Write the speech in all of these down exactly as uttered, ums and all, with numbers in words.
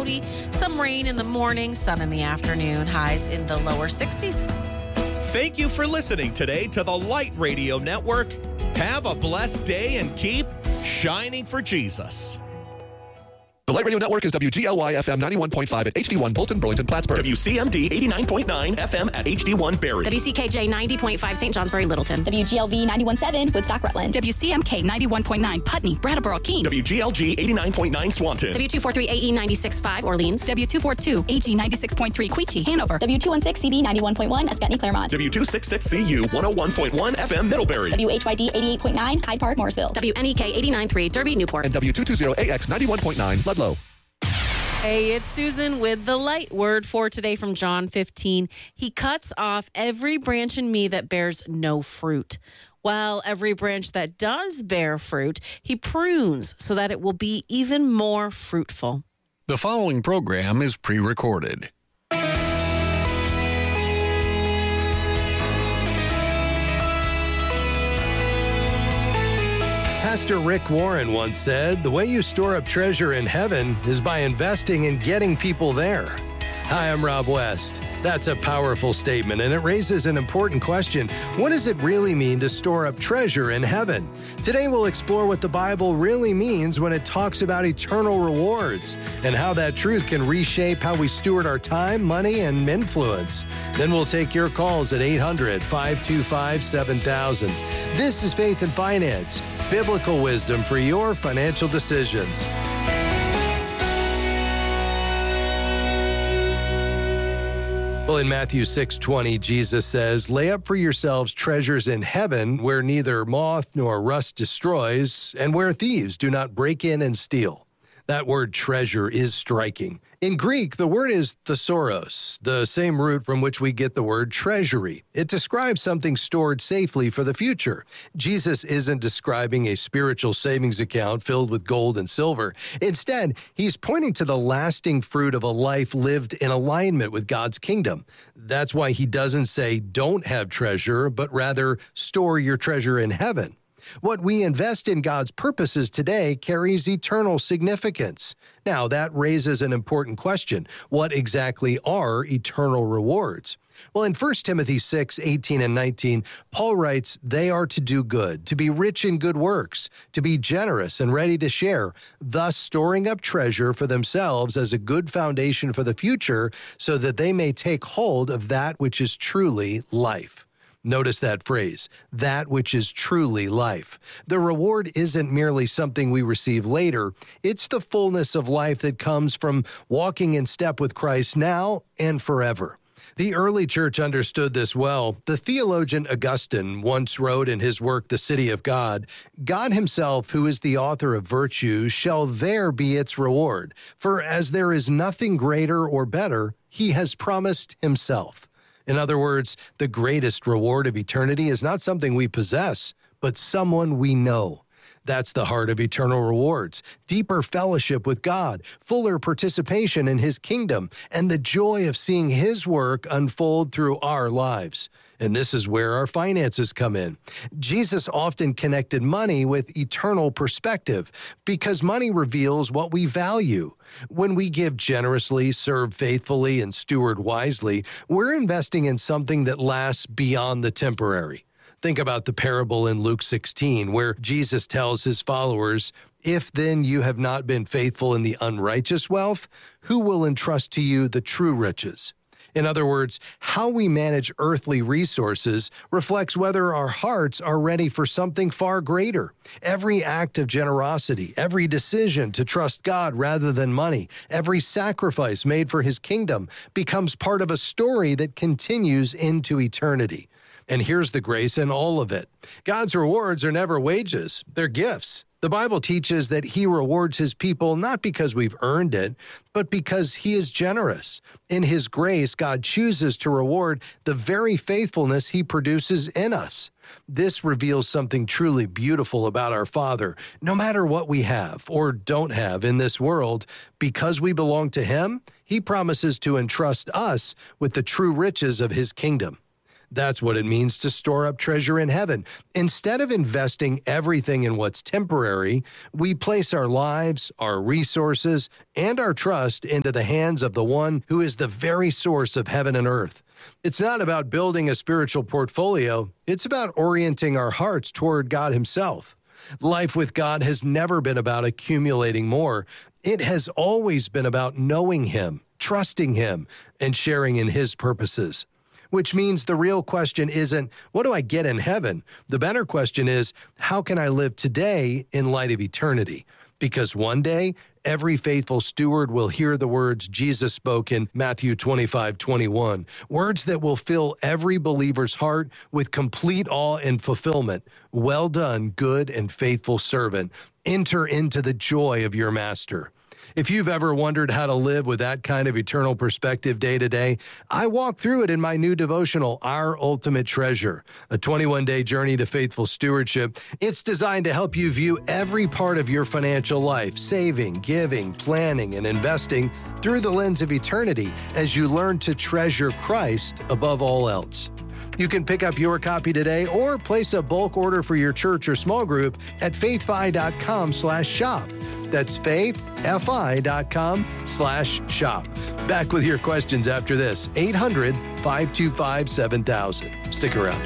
cloudy, some rain in the morning, sun in the afternoon, highs in the lower sixties. Thank you for listening today to the Light Radio Network. Have a blessed day and keep shining for Jesus. The Light Radio Network is W G L Y F M ninety-one point five at H D one Bolton, Burlington, Plattsburgh. W C M D eighty-nine point nine F M at H D one Barrie. W C K J ninety point five Saint Johnsbury, Littleton. W G L V ninety-one point seven Woodstock, Rutland. W C M K ninety-one point nine Putney, Brattleboro, Keene. W G L G eighty-nine point nine Swanton. W two forty-three A E ninety-six point five Orleans. W two forty-two A G ninety-six point three Queechee, Hanover. W two sixteen C B ninety-one point one Escutney, Claremont. W two sixty-six C U one oh one point one F M Middlebury. W H Y D eighty-eight point nine Hyde Park, Morrisville. W N E K eighty-nine point three Derby, Newport. And W two twenty A X ninety-one point nine Ludlow. Hey, it's Susan with the light word for today from John fifteen. He cuts off every branch in me that bears no fruit, while every branch that does bear fruit, he prunes so that it will be even more fruitful. The following program is pre-recorded. Pastor Rick Warren once said, "The way you store up treasure in heaven is by investing in getting people there." Hi, I'm Rob West. That's a powerful statement, and it raises an important question. What does it really mean to store up treasure in heaven? Today, we'll explore what the Bible really means when it talks about eternal rewards and how that truth can reshape how we steward our time, money, and influence. Then we'll take your calls at eight hundred, five two five, seven thousand. This is Faith and Finance, biblical wisdom for your financial decisions. Well, in Matthew six twenty, Jesus says, "Lay up for yourselves treasures in heaven where neither moth nor rust destroys and where thieves do not break in and steal." That word treasure is striking. In Greek, the word is thesauros, the same root from which we get the word treasury. It describes something stored safely for the future. Jesus isn't describing a spiritual savings account filled with gold and silver. Instead, he's pointing to the lasting fruit of a life lived in alignment with God's kingdom. That's why he doesn't say, "Don't have treasure," but rather, "Store your treasure in heaven." What we invest in God's purposes today carries eternal significance. Now, that raises an important question. What exactly are eternal rewards? Well, in First Timothy six, eighteen and nineteen, Paul writes, "They are to do good, to be rich in good works, to be generous and ready to share, thus storing up treasure for themselves as a good foundation for the future, so that they may take hold of that which is truly life." Notice that phrase, that which is truly life. The reward isn't merely something we receive later. It's the fullness of life that comes from walking in step with Christ now and forever. The early church understood this well. The theologian Augustine once wrote in his work, The City of God, "God himself, who is the author of virtue, shall there be its reward. For as there is nothing greater or better, he has promised himself." In other words, the greatest reward of eternity is not something we possess, but someone we know. That's the heart of eternal rewards, deeper fellowship with God, fuller participation in his kingdom, and the joy of seeing his work unfold through our lives. And this is where our finances come in. Jesus often connected money with eternal perspective because money reveals what we value. When we give generously, serve faithfully, and steward wisely, we're investing in something that lasts beyond the temporary. Think about the parable in Luke sixteen, where Jesus tells his followers, "If then you have not been faithful in the unrighteous wealth, who will entrust to you the true riches?" In other words, how we manage earthly resources reflects whether our hearts are ready for something far greater. Every act of generosity, every decision to trust God rather than money, every sacrifice made for his kingdom becomes part of a story that continues into eternity. And here's the grace in all of it. God's rewards are never wages, they're gifts. The Bible teaches that he rewards his people not because we've earned it, but because he is generous. In his grace, God chooses to reward the very faithfulness he produces in us. This reveals something truly beautiful about our Father. No matter what we have or don't have in this world, because we belong to him, he promises to entrust us with the true riches of his kingdom. That's what it means to store up treasure in heaven. Instead of investing everything in what's temporary, we place our lives, our resources, and our trust into the hands of the one who is the very source of heaven and earth. It's not about building a spiritual portfolio. It's about orienting our hearts toward God himself. Life with God has never been about accumulating more. It has always been about knowing him, trusting him, and sharing in his purposes. Which means the real question isn't, what do I get in heaven? The better question is, how can I live today in light of eternity? Because one day, every faithful steward will hear the words Jesus spoke in Matthew twenty-five twenty-one, words that will fill every believer's heart with complete awe and fulfillment. Well done, good and faithful servant. Enter into the joy of your master. If you've ever wondered how to live with that kind of eternal perspective day to day, I walk through it in my new devotional, Our Ultimate Treasure, a twenty-one day journey to faithful stewardship. It's designed to help you view every part of your financial life, saving, giving, planning, and investing through the lens of eternity as you learn to treasure Christ above all else. You can pick up your copy today or place a bulk order for your church or small group at faithfi.com slash shop. That's faithfi.com slash shop. Back with your questions after this. eight hundred, five two five, seven thousand. Stick around.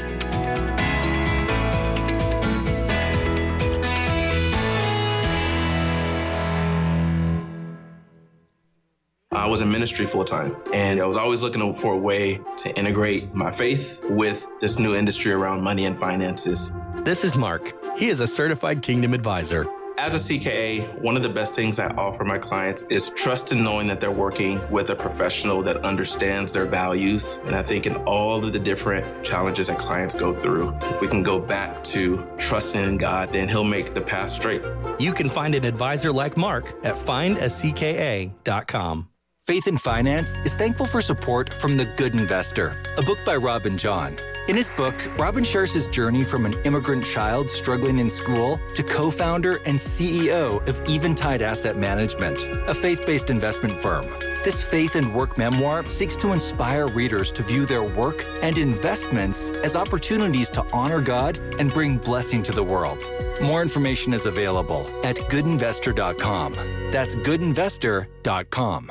I was in ministry full time, and I was always looking for a way to integrate my faith with this new industry around money and finances. This is Mark. He is a certified Kingdom advisor. As a C K A, one of the best things I offer my clients is trust in knowing that they're working with a professional that understands their values. And I think in all of the different challenges that clients go through, if we can go back to trusting in God, then he'll make the path straight. You can find an advisor like Mark at find a c k a dot com. Faith in Finance is thankful for support from The Good Investor, a book by Robin John. In his book, Robin shares his journey from an immigrant child struggling in school to co-founder and C E O of Eventide Asset Management, a faith-based investment firm. This faith and work memoir seeks to inspire readers to view their work and investments as opportunities to honor God and bring blessing to the world. More information is available at good investor dot com. That's good investor dot com.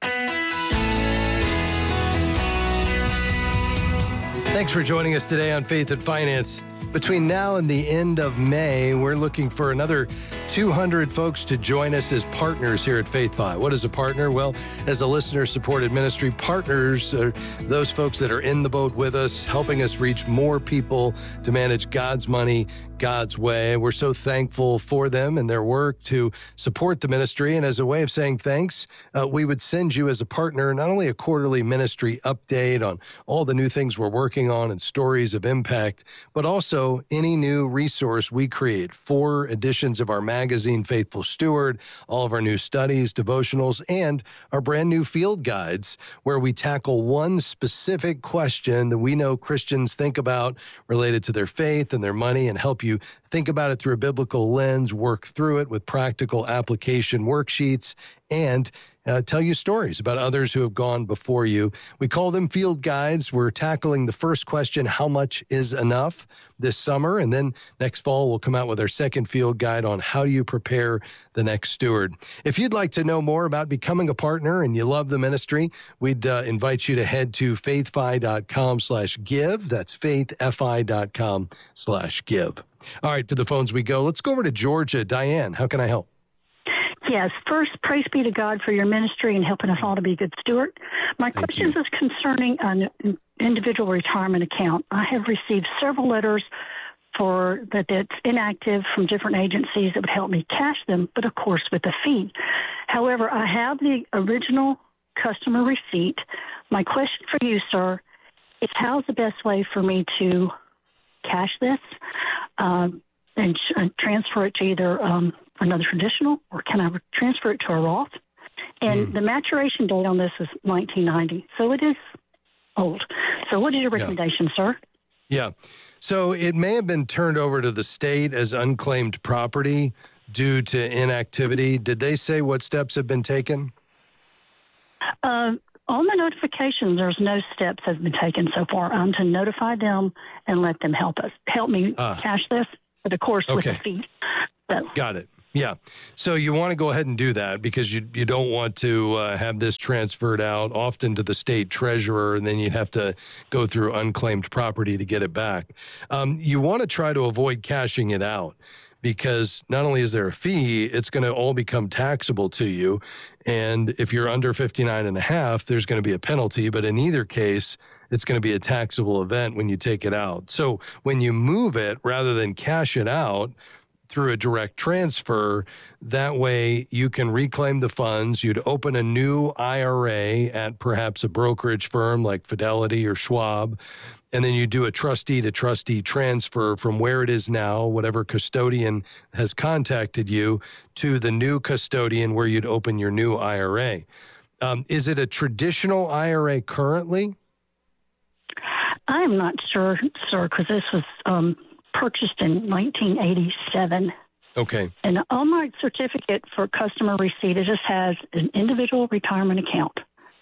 Thanks for joining us today on Faith and Finance. Between now and the end of May, we're looking for another two hundred folks to join us as partners here at FaithFi. What is a partner? Well, as a listener-supported ministry, partners are those folks that are in the boat with us, helping us reach more people to manage God's money God's way. We're so thankful for them and their work to support the ministry. And as a way of saying thanks, uh, we would send you as a partner not only a quarterly ministry update on all the new things we're working on and stories of impact, but also any new resource we create. Four editions of our magazine, Faithful Steward, all of our new studies, devotionals, and our brand new field guides, where we tackle one specific question that we know Christians think about related to their faith and their money and help you You think about it through a biblical lens, work through it with practical application worksheets, and uh, tell you stories about others who have gone before you. We call them field guides. We're tackling the first question, how much is enough, this summer? And then next fall, we'll come out with our second field guide on how do you prepare the next steward. If you'd like to know more about becoming a partner and you love the ministry, we'd uh, invite you to head to faithfi.com slash give. That's faithfi.com slash give. All right, to the phones we go. Let's go over to Georgia. Diane, how can I help? Yes, first, praise be to God for your ministry and helping us all to be good steward. My Thank question you. is concerning an individual retirement account. I have received several letters for that that's inactive from different agencies that would help me cash them, but of course with a fee. However, I have the original customer receipt. My question for you, sir, is how's the best way for me to cash this um, and sh- uh, transfer it to either um, another traditional, or can I transfer it to a Roth? And mm. the maturation date on this is nineteen ninety, so it is old. So what is your recommendation, yeah. sir? Yeah. So it may have been turned over to the state as unclaimed property due to inactivity. Did they say what steps have been taken? Uh, On the notification, there's no steps have been taken so far. I'm to notify them and let them help us, help me Ah. cash this, but of course with Okay. the fee. So, Got it. Yeah. So you want to go ahead and do that because you you don't want to uh, have this transferred out often to the state treasurer, and then you'd have to go through unclaimed property to get it back. Um, you want to try to avoid cashing it out because not only is there a fee, it's going to all become taxable to you. And if you're under fifty-nine and a half, there's going to be a penalty. But in either case, it's going to be a taxable event when you take it out. So when you move it, rather than cash it out through a direct transfer, that way you can reclaim the funds. You'd open a new I R A at perhaps a brokerage firm like Fidelity or Schwab, and then you do a trustee to trustee transfer from where it is now, whatever custodian has contacted you, to the new custodian where you'd open your new I R A. Um, is it a traditional I R A currently? I'm not sure, sir, because this was um, purchased in nineteen eighty-seven. Okay. And on my certificate for customer receipt, it just has an individual retirement account.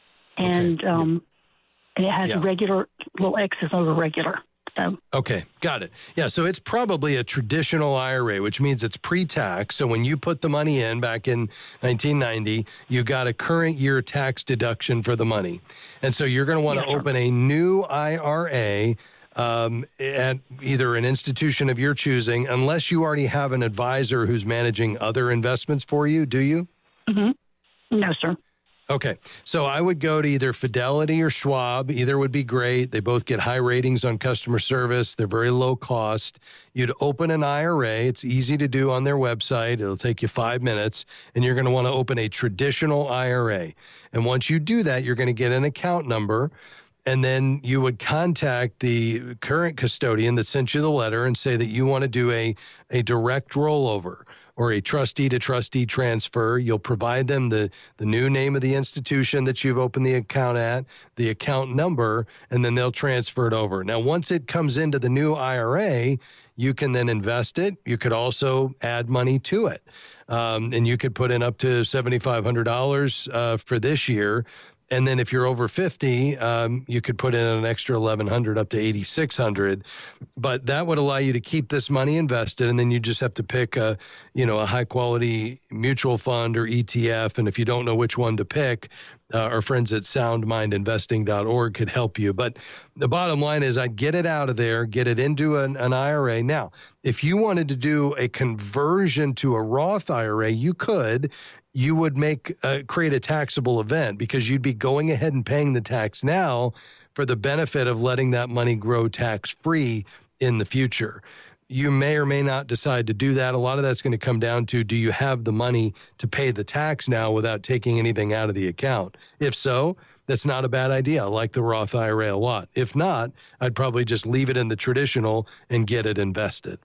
And, Okay. um, and it has Yeah. regular little X's over regular. So, Okay, got it. Yeah, so it's probably a traditional I R A, which means it's pre-tax. So when you put the money in back in nineteen ninety, you got a current year tax deduction for the money. And so you're going to want to Yes, sir. open a new I R A um, at either an institution of your choosing, unless you already have an advisor who's managing other investments for you, do you? hmm no, sir. Okay, so I would go to either Fidelity or Schwab. Either would be great. They both get high ratings on customer service. They're very low cost. You'd open an I R A. It's easy to do on their website. It'll take you five minutes, and you're going to want to open a traditional I R A. And once you do that, you're going to get an account number, and then you would contact the current custodian that sent you the letter and say that you want to do a, a direct rollover or a trustee to trustee transfer. You'll provide them the, the new name of the institution that you've opened the account at, the account number, and then they'll transfer it over. Now, once it comes into the new I R A, you can then invest it. You could also add money to it. Um, and you could put in up to seven thousand five hundred dollars uh, for this year. And then if you're over fifty, um, you could put in an extra eleven hundred dollars up to eighty-six hundred dollars. But that would allow you to keep this money invested. And then you just have to pick a, you know, a high quality mutual fund or E T F. And if you don't know which one to pick, uh, our friends at sound mind investing dot org could help you. But the bottom line is I'd get it out of there, get it into an, an I R A. Now, if you wanted to do a conversion to a Roth I R A, you could. You would make uh, create a taxable event because you'd be going ahead and paying the tax now for the benefit of letting that money grow tax-free in the future. You may or may not decide to do that. A lot of that's going to come down to, do you have the money to pay the tax now without taking anything out of the account? If so, that's not a bad idea. I like the Roth I R A a lot. If not, I'd probably just leave it in the traditional and get it invested.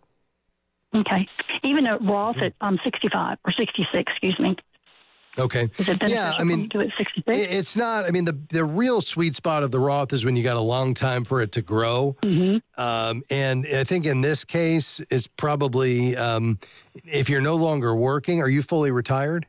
Okay. Even at Roth, at, I'm sixty-five or sixty-six, excuse me. Okay. Is it beneficial Yeah, I mean, to do it at sixty-six? it's not. I mean, the the real sweet spot of the Roth is when you got a long time for it to grow. Mm-hmm. Um, and I think in this case, it's probably um, if you're no longer working. Are you fully retired?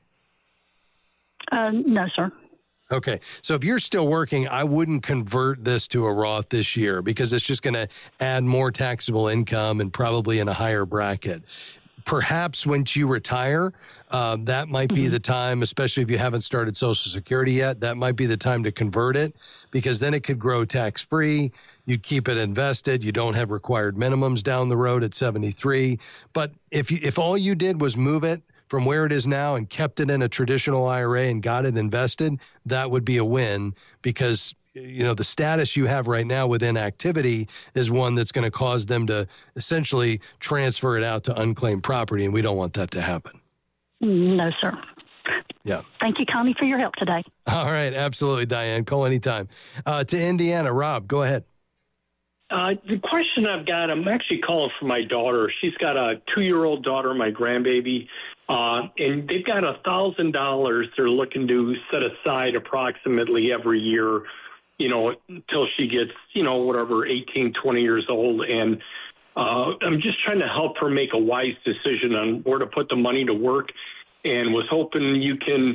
Uh, no, sir. Okay. So if you're still working, I wouldn't convert this to a Roth this year because it's just going to add more taxable income and probably in a higher bracket. Perhaps once you retire, uh, that might be Mm-hmm. the time, especially if you haven't started Social Security yet, that might be the time to convert it because then it could grow tax-free. You keep it invested. You don't have required minimums down the road at seventy-three. But if you, if all you did was move it from where it is now and kept it in a traditional I R A and got it invested, that would be a win because, you know, the status you have right now within activity is one that's going to cause them to essentially transfer it out to unclaimed property, and we don't want that to happen. No, sir. Yeah. Thank you, Connie, for your help today. All right. Absolutely, Diane. Call anytime. Uh, to Indiana, Rob, go ahead. Uh, the question I've got, I'm actually calling for my daughter. She's got a two-year-old daughter, my grandbaby, uh, and they've got one thousand dollars they're looking to set aside approximately every year, you know, until she gets, you know, whatever, eighteen, twenty years old. And uh, I'm just trying to help her make a wise decision on where to put the money to work, and was hoping you can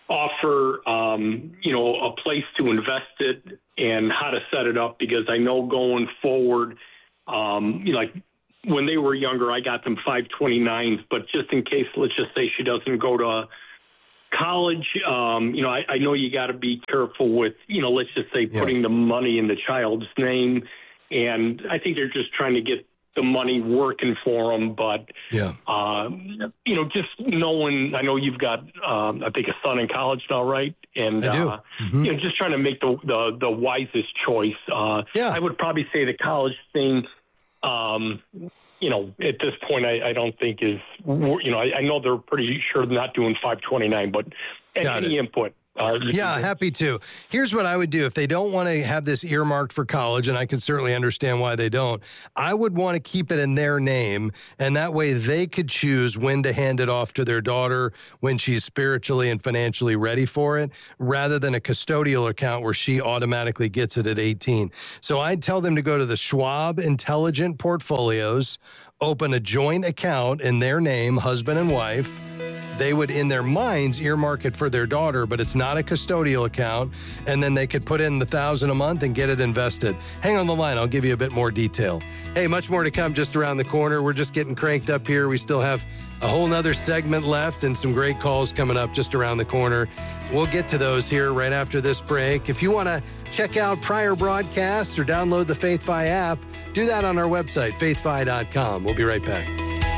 offer, um, you know, a place to invest it and how to set it up, because I know going forward, um, you know, like when they were younger, I got them five twenty-nines, but just in case, let's just say she doesn't go to college, um, you know, I, I know you got to be careful with, you know, let's just say putting yeah. the money in the child's name. And I think they're just trying to get the money working for them. But, yeah. uh, you know, just knowing, I know you've got, um, I think, a son in college now, right? And, I do. Uh, mm-hmm. you know, just trying to make the, the, the wisest choice. Uh, yeah. I would probably say the college thing, um, you know, at this point, I, I don't think is, you know, I, I know they're pretty sure they're not doing five twenty-nine, but any input. Uh, yeah, happy to. Here's what I would do. If they don't want to have this earmarked for college, and I can certainly understand why they don't, I would want to keep it in their name, and that way they could choose when to hand it off to their daughter when she's spiritually and financially ready for it, rather than a custodial account where she automatically gets it at eighteen. So I'd tell them to go to the Schwab Intelligent Portfolios, open a joint account in their name, husband and wife. They would, in their minds, earmark it for their daughter, but it's not a custodial account. And then they could put in the thousand a month and get it invested. Hang on the line. I'll give you a bit more detail. Hey, much more to come just around the corner. We're just getting cranked up here. We still have a whole nother segment left and some great calls coming up just around the corner. We'll get to those here right after this break. If you want to check out prior broadcasts or download the FaithFi app, do that on our website, faith fi dot com. We'll be right back.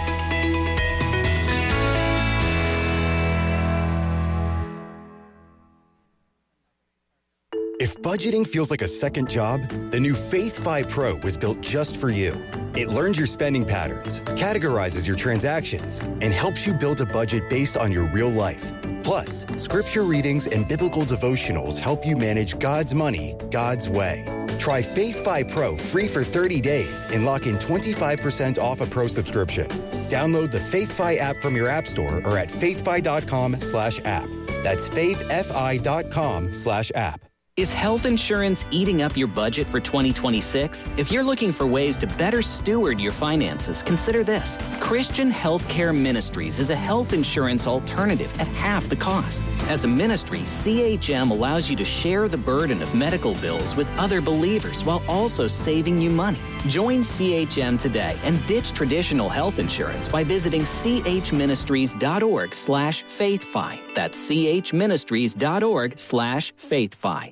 If budgeting feels like a second job, the new FaithFi Pro was built just for you. It learns your spending patterns, categorizes your transactions, and helps you build a budget based on your real life. Plus, scripture readings and biblical devotionals help you manage God's money, God's way. Try FaithFi Pro free for thirty days and lock in twenty-five percent off a pro subscription. Download the FaithFi app from your app store or at faithfi.com slash app. That's faithfi.com slash app. Is health insurance eating up your budget for twenty twenty-six? If you're looking for ways to better steward your finances, consider this. Christian Healthcare Ministries is a health insurance alternative at half the cost. As a ministry, C H M allows you to share the burden of medical bills with other believers while also saving you money. Join C H M today and ditch traditional health insurance by visiting chministries.org slash faithfi. That's chministries.org slash faithfi.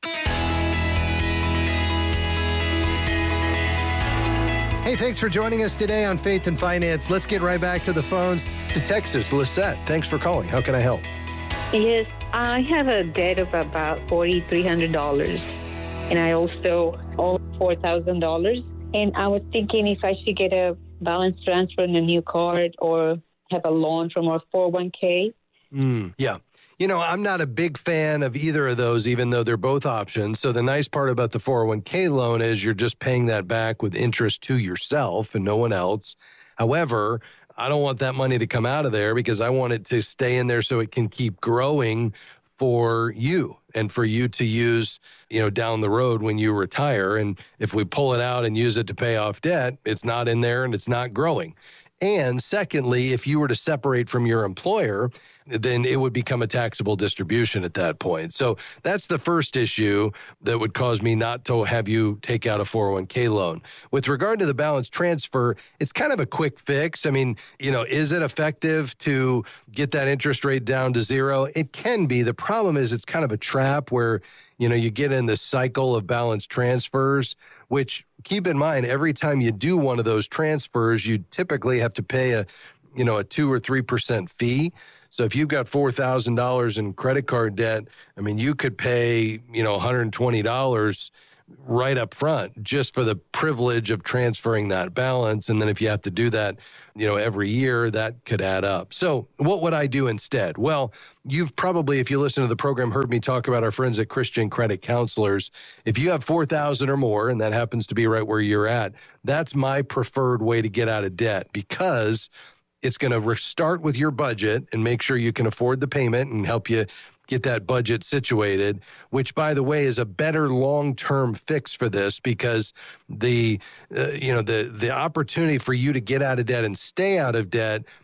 Hey, thanks for joining us today on Faith and Finance. Let's get right back to the phones. To Texas, Lisette, thanks for calling. How can I help? Yes, I have a debt of about four thousand three hundred dollars, and I also owe four thousand dollars. And I was thinking if I should get a balance transfer in a new card or have a loan from our four oh one k. Mm, yeah. You know, I'm not a big fan of either of those, even though they're both options. So the nice part about the four oh one k loan is you're just paying that back with interest to yourself and no one else. However, I don't want that money to come out of there because I want it to stay in there so it can keep growing for you and for you to use, you know, down the road when you retire. And if we pull it out and use it to pay off debt, it's not in there and it's not growing. And secondly, if you were to separate from your employer, then it would become a taxable distribution at that point. So that's the first issue that would cause me not to have you take out a four oh one k loan. With regard to the balance transfer, it's kind of a quick fix. I mean, you know, is it effective to get that interest rate down to zero? It can be. The problem is it's kind of a trap where, you know, you get in this cycle of balance transfers, which keep in mind, every time you do one of those transfers, you typically have to pay a, you know, a two or three percent fee. So if you've got four thousand dollars in credit card debt, I mean, you could pay, you know, one hundred twenty dollars right up front just for the privilege of transferring that balance. And then if you have to do that, you know, every year, that could add up. So what would I do instead? Well, you've probably, if you listen to the program, heard me talk about our friends at Christian Credit Counselors. If you have four thousand dollars or more, and that happens to be right where you're at, that's my preferred way to get out of debt because it's going to restart with your budget and make sure you can afford the payment and help you get that budget situated, which, by the way, is a better long-term fix for this because the, uh, you know, the, the opportunity for you to get out of debt and stay out of debt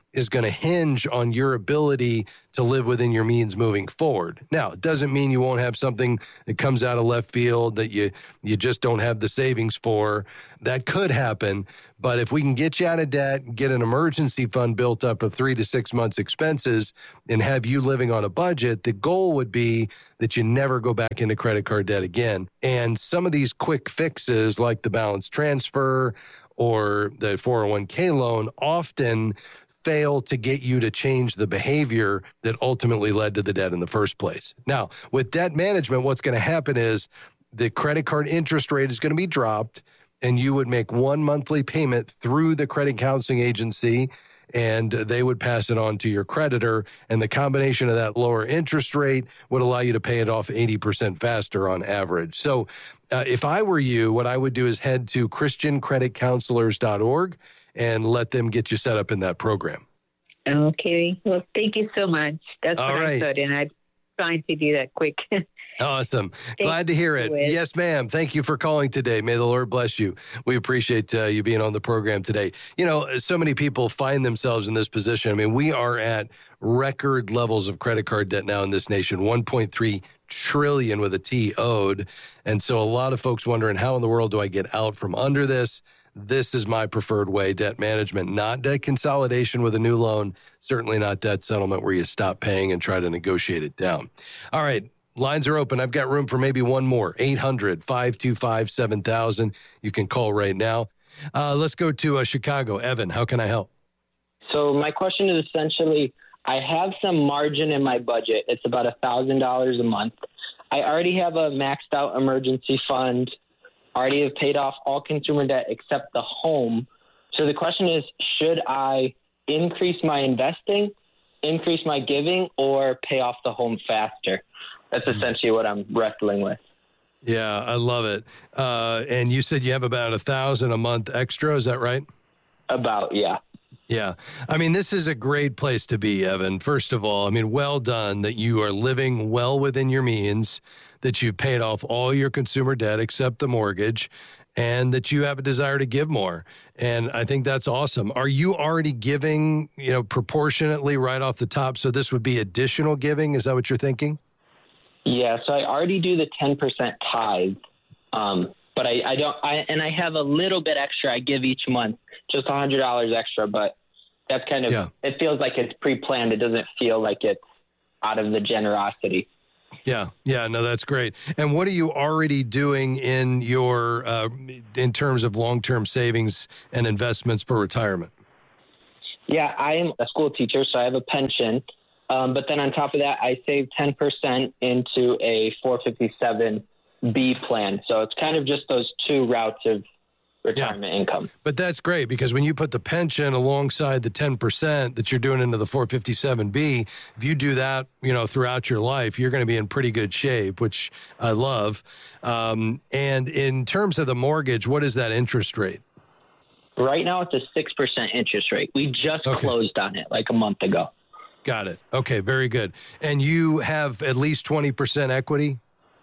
is going to hinge on your ability to live within your means moving forward. Now, it doesn't mean you won't have something that comes out of left field that you you just don't have the savings for. That could happen. But if we can get you out of debt, get an emergency fund built up of three to six months expenses and have you living on a budget, the goal would be that you never go back into credit card debt again. And some of these quick fixes like the balance transfer or the four oh one k loan often fail to get you to change the behavior that ultimately led to the debt in the first place. Now, with debt management, what's going to happen is the credit card interest rate is going to be dropped, and you would make one monthly payment through the credit counseling agency, and they would pass it on to your creditor. And the combination of that lower interest rate would allow you to pay it off eighty percent faster on average. So uh, if I were you, what I would do is head to christian credit counselors dot org and let them get you set up in that program. Okay. Well, thank you so much. That's All what right. I thought, and I'm trying to do that quick. Awesome. Thank Glad to hear it. you, Ed. Yes, ma'am. Thank you for calling today. May the Lord bless you. We appreciate uh, you being on the program today. You know, so many people find themselves in this position. I mean, we are at record levels of credit card debt now in this nation, one point three trillion with a T owed. And so a lot of folks wondering, how in the world do I get out from under this? This is my preferred way, debt management, not debt consolidation with a new loan, certainly not debt settlement where you stop paying and try to negotiate it down. All right. Lines are open. I've got room for maybe one more. eight hundred, five two five, seven thousand. You can call right now. Uh, let's go to uh, Chicago. Evan, how can I help? So my question is essentially, I have some margin in my budget. It's about one thousand dollars a month. I already have a maxed out emergency fund, already have paid off all consumer debt except the home. So the question is, should I increase my investing, increase my giving, or pay off the home faster? That's essentially what I'm wrestling with. Yeah, I love it. Uh, and you said you have about a thousand a month extra. Is that right? About, yeah. Yeah. I mean, this is a great place to be, Evan. First of all, I mean, well done that you are living well within your means, that you've paid off all your consumer debt except the mortgage, and that you have a desire to give more. And I think that's awesome. Are you already giving, you know, proportionately right off the top? So this would be additional giving. Is that what you're thinking? Yeah, so I already do the ten percent tithe, um, but I, I don't, I, and I have a little bit extra I give each month, just one hundred dollars extra, but that's kind of, yeah. It feels like it's pre-planned. It doesn't feel like it's out of the generosity. Yeah, yeah, no, that's great. And what are you already doing in your, uh, in terms of long-term savings and investments for retirement? Yeah, I am a school teacher, so I have a pension. Um, but then on top of that, I save ten percent into a four fifty-seven B plan. So it's kind of just those two routes of retirement yeah. income. But that's great, because when you put the pension alongside the ten percent that you're doing into the four fifty-seven B, if you do that, you know, throughout your life, you're going to be in pretty good shape, which I love. Um, and in terms of the mortgage, what is that interest rate? Right now, it's a six percent interest rate. We just okay. closed on it like a month ago. Got it. Okay, very good. And you have at least twenty percent equity?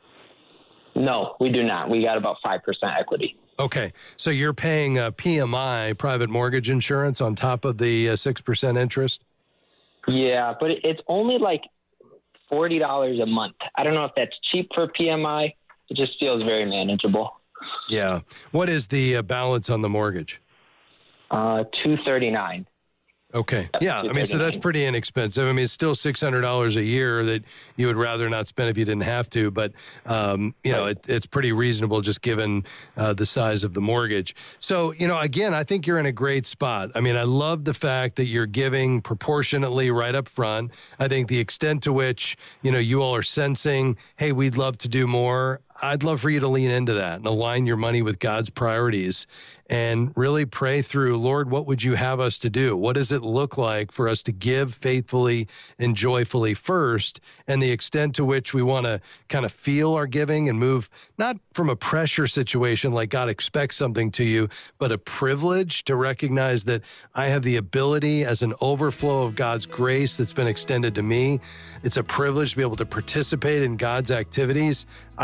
No, we do not. We got about five percent equity. Okay, so you're paying a P M I, private mortgage insurance, on top of the uh, six percent interest? Yeah, but it's only like forty dollars a month. I don't know if that's cheap for P M I. It just feels very manageable. Yeah. What is the uh, balance on the mortgage? Uh, two thirty-nine. Okay. Yeah. I mean, so that's pretty inexpensive. I mean, it's still six hundred dollars a year that you would rather not spend if you didn't have to. But, um, you know, it, it's pretty reasonable just given uh, the size of the mortgage. So, you know, again, I think you're in a great spot. I mean, I love the fact that you're giving proportionately right up front. I think the extent to which, you know, you all are sensing, hey, we'd love to do more. I'd love for you to lean into that and align your money with God's priorities and really pray through, Lord, what would you have us to do? What does it look like for us to give faithfully and joyfully first, and the extent to which we want to kind of feel our giving and move not from a pressure situation like God expects something to you, but a privilege to recognize that I have the ability as an overflow of God's grace that's been extended to me. It's a privilege to be able to participate in God's activities. I'd lean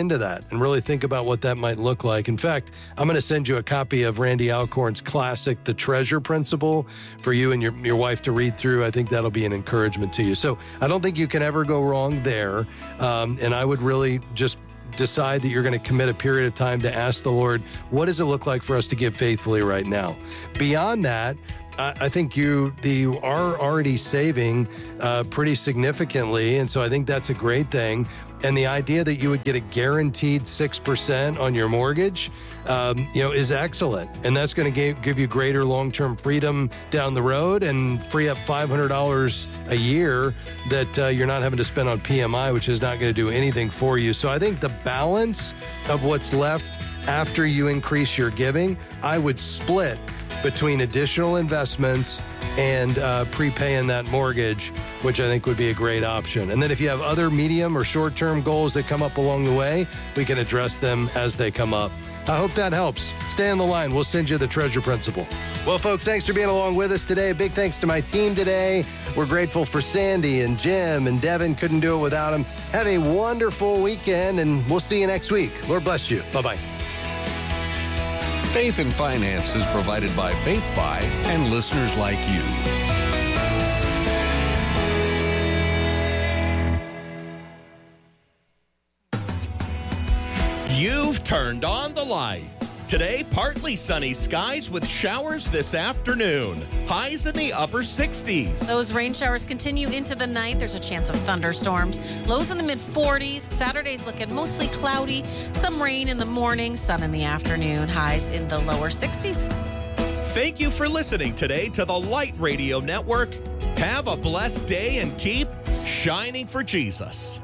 into that and really think about what that might look like. In fact, I'm going to send you a copy of Randy Alcorn's classic, The Treasure Principle, for you and your, your wife to read through. I think that'll be an encouragement to you. So I don't think you can ever go wrong there. Um, and I would really just decide that you're going to commit a period of time to ask the Lord, what does it look like for us to give faithfully right now? Beyond that, I think you, you are already saving uh, pretty significantly, and so I think that's a great thing. And the idea that you would get a guaranteed six percent on your mortgage, um, you know, is excellent. And that's going to give, give you greater long-term freedom down the road and free up five hundred dollars a year that uh, you're not having to spend on P M I, which is not going to do anything for you. So I think the balance of what's left after you increase your giving, I would split between additional investments and uh, prepaying that mortgage, which I think would be a great option. And then if you have other medium or short-term goals that come up along the way, we can address them as they come up. I hope that helps. Stay on the line. We'll send you the Treasure Principle. Well, folks, thanks for being along with us today. Big thanks to my team today. We're grateful for Sandy and Jim and Devin. Couldn't do it without them. Have a wonderful weekend, and we'll see you next week. Lord bless you. Bye-bye. Faith and Finance is provided by FaithFi and listeners like you. You've turned on the light. Today, partly sunny skies with showers this afternoon. Highs in the upper sixties. Those rain showers continue into the night. There's a chance of thunderstorms. Lows in the mid forties. Saturday's looking mostly cloudy. Some rain in the morning, sun in the afternoon. Highs in the lower sixties. Thank you for listening today to the Light Radio Network. Have a blessed day and keep shining for Jesus.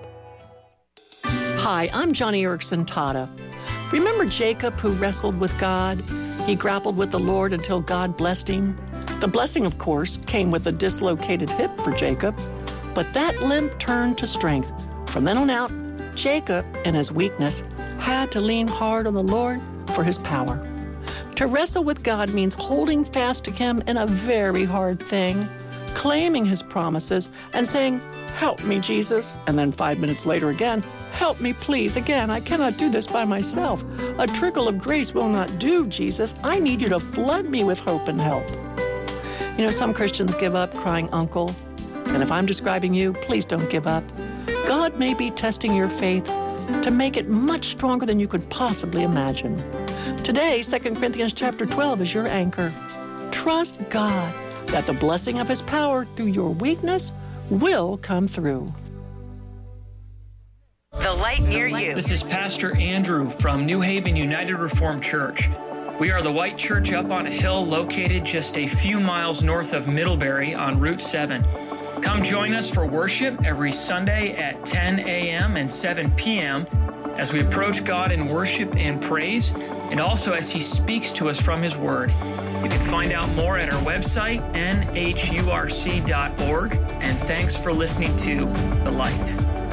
Hi, I'm Johnny Erickson Tata. Remember Jacob who wrestled with God? He grappled with the Lord until God blessed him. The blessing, of course, came with a dislocated hip for Jacob, but that limp turned to strength. From then on out, Jacob, in his weakness, had to lean hard on the Lord for his power. To wrestle with God means holding fast to him in a very hard thing, claiming his promises and saying, "Help me, Jesus," and then five minutes later again, "Help me, please, again, I cannot do this by myself. A trickle of grace will not do, Jesus. I need you to flood me with hope and help." You know, some Christians give up crying uncle. And if I'm describing you, please don't give up. God may be testing your faith to make it much stronger than you could possibly imagine. Today, Second Corinthians chapter twelve is your anchor. Trust God that the blessing of his power through your weakness will come through. The light near you. This is Pastor Andrew from New Haven United Reformed Church. We are the white church up on a hill located just a few miles north of Middlebury on Route seven. Come join us for worship every Sunday at ten a.m. and seven p.m. as we approach God in worship and praise, and also as he speaks to us from his word. You can find out more at our website, N H U R C dot org, and thanks for listening to The Light.